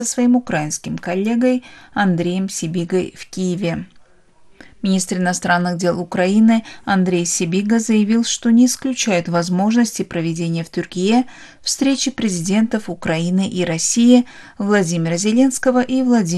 со своим украинским коллегой Андреем Сибигой в Киеве. Министр иностранных дел Украины Андрей Сибига заявил, что не исключает возможности проведения в Тюркие встречи президентов Украины и России Владимира Зеленского и Владимира